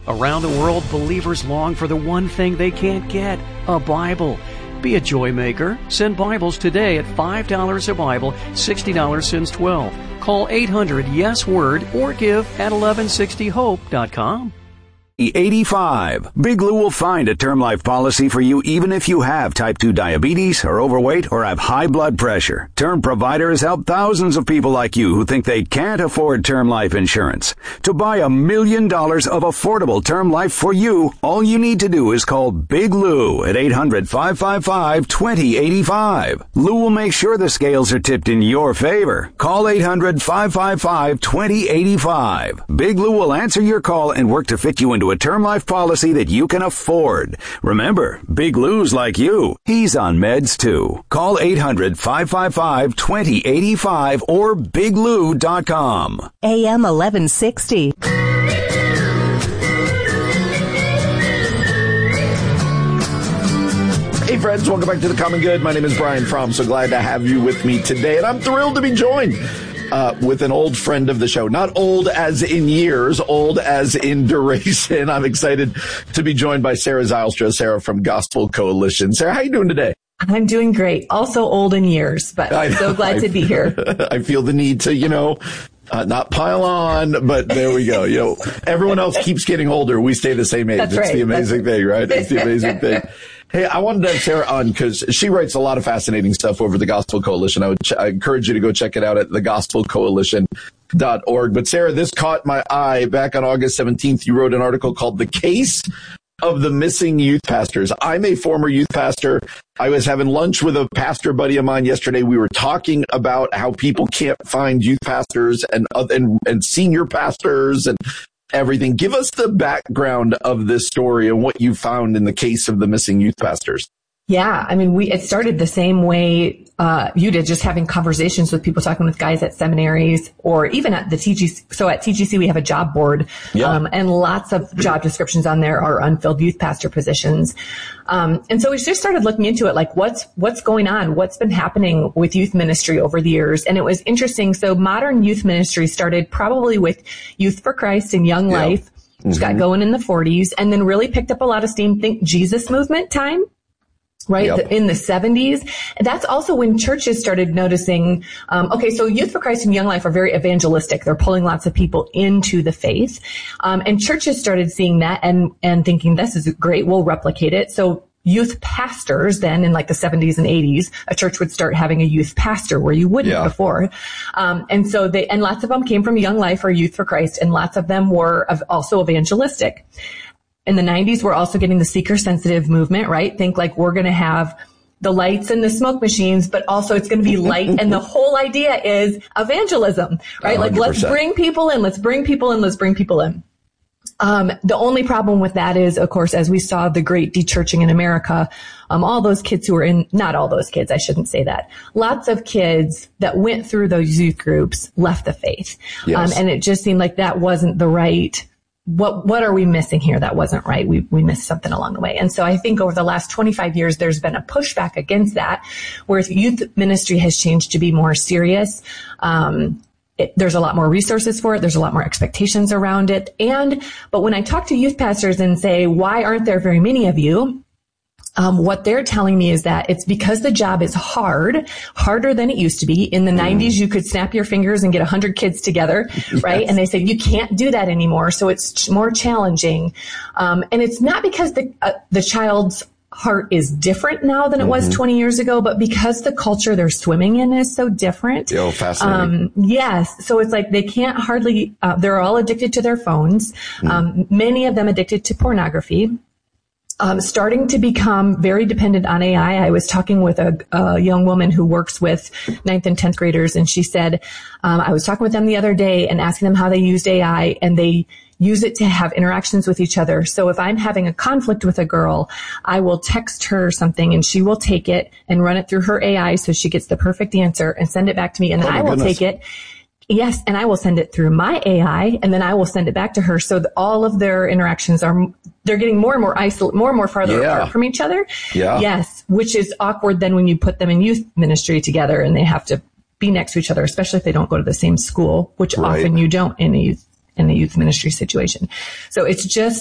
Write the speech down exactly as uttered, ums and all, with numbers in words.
Around the world, believers long for the one thing they can't get, a Bible. Be a joy maker. Send Bibles today at five dollars a Bible, sixty dollars since twelve. Call eight hundred yes word or give at eleven sixty hope dot com. eighty-five. Big Lou will find a term life policy for you even if you have type two diabetes, are overweight, or have high blood pressure. Term providers help thousands of people like you who think they can't afford term life insurance. To buy a million dollars of affordable term life for you, all you need to do is call Big Lou at eight hundred, five five five, two zero eight five. Lou will make sure the scales are tipped in your favor. Call eight hundred, five five five, two zero eight five. Big Lou will answer your call and work to fit you into a term life policy that you can afford. Remember, Big Lou's like you. He's on meds too. Call eight hundred, five five five, two zero eight five or big lou dot com. A M eleven sixty. Hey friends, welcome back to The Common Good. My name is Brian Fromm. So glad to have you with me today. And I'm thrilled to be joined Uh, with an old friend of the show. Not old as in years, old as in duration. I'm excited to be joined by Sarah Zylstra. Sarah from Gospel Coalition. Sarah, how you doing today? I'm doing great. Also old in years, but I'm so glad I, to be here. I feel the need to, you know, uh, not pile on, but there we go. You know, everyone else keeps getting older. We stay the same age. That's it's right. the amazing That's thing, right? It's the amazing thing. Hey, I wanted to have Sarah on because she writes a lot of fascinating stuff over the Gospel Coalition. I would ch- I encourage you to go check it out at the gospel coalition dot org. But Sarah, this caught my eye. Back on August seventeenth, you wrote an article called The Case of the Missing Youth Pastors. I'm a former youth pastor. I was having lunch with a pastor buddy of mine yesterday. We were talking about how people can't find youth pastors and and, and senior pastors and everything. Give us the background of this story and what you found in the case of the missing youth pastors. Yeah, I mean, we it started the same way uh, you did, just having conversations with people, talking with guys at seminaries or even at the T G C. So at T G C, we have a job board, yeah. um, and lots of job descriptions on there are unfilled youth pastor positions. Um, and so we just started looking into it, like what's what's going on, what's been happening with youth ministry over the years. And it was interesting. So modern youth ministry started probably with Youth for Christ and Young yeah. Life, which mm-hmm. got going in the forties, and then really picked up a lot of steam. Think Jesus movement time. Right. Yep. In the seventies. That's also when churches started noticing, um, okay, so Youth for Christ and Young Life are very evangelistic. They're pulling lots of people into the faith. Um, and churches started seeing that and, and thinking, this is great. We'll replicate it. So youth pastors then in like the seventies and eighties, a church would start having a youth pastor where you wouldn't yeah. before. Um, and so they, and lots of them came from Young Life or Youth for Christ, and lots of them were also evangelistic. In the nineties, we're also getting the seeker-sensitive movement, right? Think like we're going to have the lights and the smoke machines, but also it's going to be light. And the whole idea is evangelism, right? one hundred percent. Like let's bring people in, let's bring people in, let's bring people in. Um, the only problem with that is, of course, as we saw the great de-churching in America, um, all those kids who were in, not all those kids, I shouldn't say that. Lots of kids that went through those youth groups left the faith. Yes. Um, and it just seemed like that wasn't the right What what are we missing here? That wasn't right. We we missed something along the way. And so I think over the last twenty-five years, there's been a pushback against that, where youth ministry has changed to be more serious. Um, it, there's a lot more resources for it. There's a lot more expectations around it. And but when I talk to youth pastors and say, why aren't there very many of you? Um, what they're telling me is that it's because the job is hard, harder than it used to be. In the mm. nineties, you could snap your fingers and get a hundred kids together, right? Yes. And they say you can't do that anymore. So it's ch- more challenging. Um, and it's not because the, uh, the child's heart is different now than it mm-hmm. was twenty years ago, but because the culture they're swimming in is so different. Oh, fascinating. Um, yes. So it's like they can't hardly, uh, they're all addicted to their phones. Mm. Um, many of them addicted to pornography. Um, starting to become very dependent on A I. I was talking with a, a young woman who works with ninth and tenth graders, and she said, um, I was talking with them the other day and asking them how they used A I, and they use it to have interactions with each other. So if I'm having a conflict with a girl, I will text her something and she will take it and run it through her A I so she gets the perfect answer and send it back to me, and then oh I will goodness. take it. Yes, and I will send it through my A I, and then I will send it back to her. So that all of their interactions are, they're getting more and more isolated, more and more farther yeah. apart from each other. Yeah. Yes, which is awkward then when you put them in youth ministry together and they have to be next to each other, especially if they don't go to the same school, which right. often you don't in a youth in a youth ministry situation. So it's just